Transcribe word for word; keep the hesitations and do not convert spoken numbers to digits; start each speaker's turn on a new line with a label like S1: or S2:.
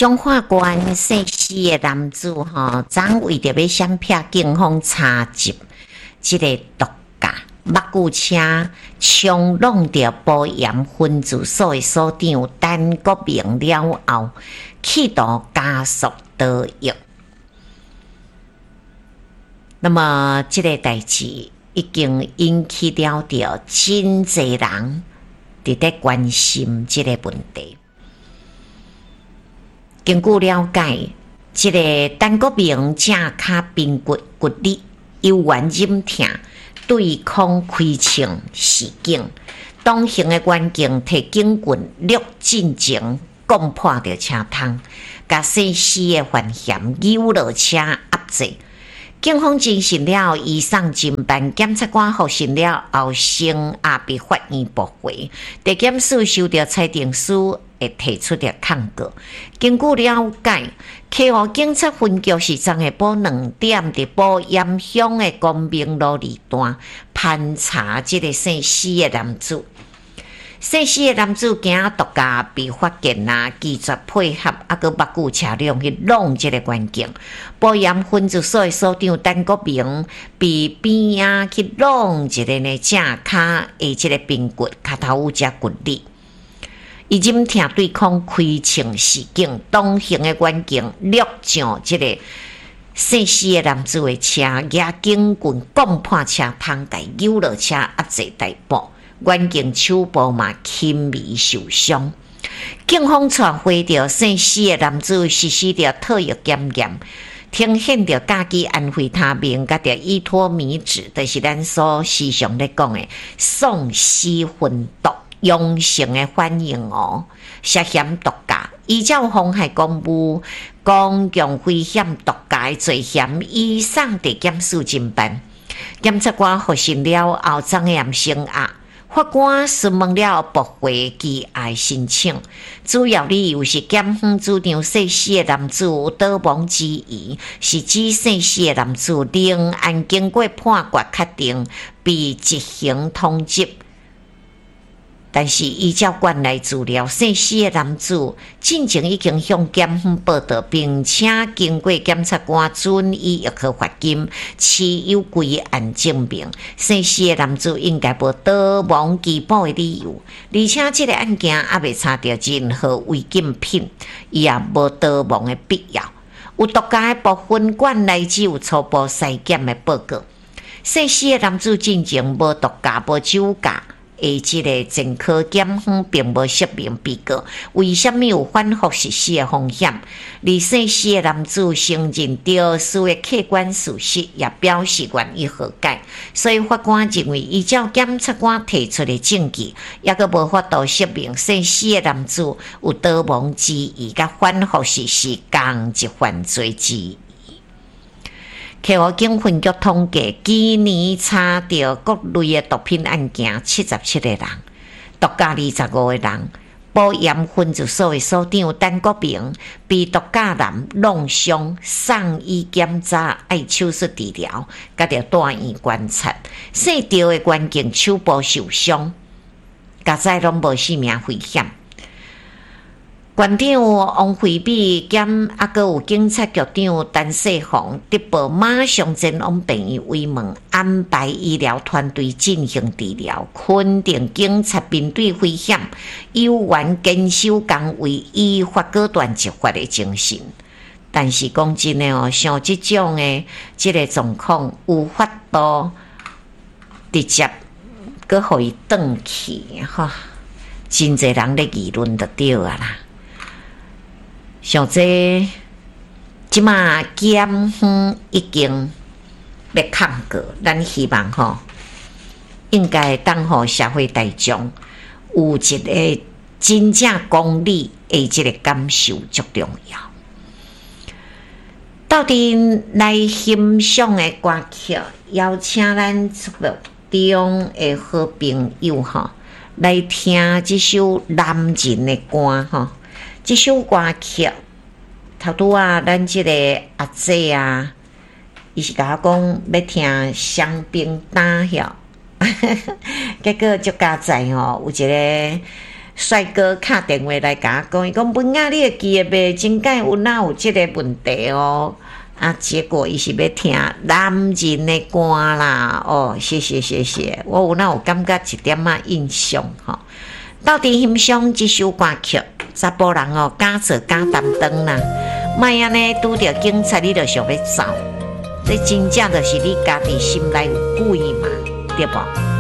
S1: 中华县姓施的男子吼，昨为着要闪避警方查缉，即个毒驾目久车冲撞着保严分驻所的所长陈国明了后，企图加速逃逸。那么，即个代志已经引起了着真侪人伫咧关心即个问题。根据了解，即、這个陈国明正骹髌骨骨裂，幽怨忍痛，对抗开枪示警。当行的员警摕警棍略进前攻破着车窗，甲姓施的犯嫌扭落车压制。警方侦讯了，移送侦办检察官复讯了后，先也被法院驳回。地检署收到裁定书，会提出了抗告。根据了解，溪湖警察分局是昨下晡两点伫保严乡的公明路二段盘查这个姓施的男子。姓施的男子惊毒驾被发现啊，拒绝配合，啊个目久车辆去弄这个关键。保严分驻所的所长陈国明被边啊去弄一个呢正骹的这个髌骨，脚头有只骨裂。伊忍痛对抗开枪示警，当行的员警略将这个姓施的男子的车举警棍攻破车窗，甲扭落车压制逮捕。员警手部嘛轻微受伤。警方传回着姓施的男子实施着特约检验，呈现着驾机安非他命甲着依托米酯，就是咱所时常咧讲的丧尸分毒阳性的反应哦，涉嫌毒驾，依照妨害公务、公共危险毒驾的罪嫌，移送地检署侦办。检察官复讯了后，张验声押。法官询问了驳回其案申请，主要理由是检方主张姓施的男子有逃亡之疑，是指姓施的男子仍按经过判决确定被执行通缉。但是依照原来资料，姓施的男子进前已经向检方报道，并且经过检察官准予要求罚金，持有归案证明，姓施的男子应该无逃亡缉捕的理由，而且这个案件也未查到任何违禁品，伊也无逃亡的必要。有毒驾的部分，原来只有初步筛检的报告。姓施的男子进前无毒驾，无酒驾。诶，即个前科检方并无说明被告为什么有反复实施的风险。而姓施的男子承认着事的客观事实，也表示愿意和解。所以法官认为，依照检察官提出的证据，也个无法度说明姓施的男子有逃亡之疑，甲反复实施同一犯罪之疑。溪湖警分局统计，今年查到各类的毒品案件七十七个人，毒驾二十五个人。保严分驻所的所长陈国明被毒驾男弄伤，送医检查，爱手术治疗，甲着住院观察。细条的员警手部受伤，家在拢无生命危险。县长王惠美兼啊，阁有警察局长陈世宏得报，马上前往病院慰问，安排医疗团队进行治疗，肯定警察面对危险，有缘坚守岗位，依法果断执法的精神。但是讲真的哦，像这种的这个状况，有法度直接搁互伊转去哈，真侪人咧议论就对啊啦。像这即马检方已经要抗告，咱希望吼，应该当互社会大众有一个真正公理的这个感受，足重要。到底来欣赏的歌曲，邀请咱节目中的好朋友吼来听这首男人的歌吼。这首歌曲，头拄啊，咱即个阿姐啊，伊是甲我讲要听香槟打晓，结果足佳哉吼，有一个帅哥打电话来甲我讲，伊讲文啊，你会记得袂？真解有哪有即个问题哦？啊，结果伊是要听男人的歌啦。哦，谢谢谢谢，我有哪有感觉一点仔印象吼。到底欣赏即首歌曲，查甫人哦，敢做敢担当啦。莫安尼拄着警察，你就想要走，这真正就是你家己心内有鬼嘛，对不？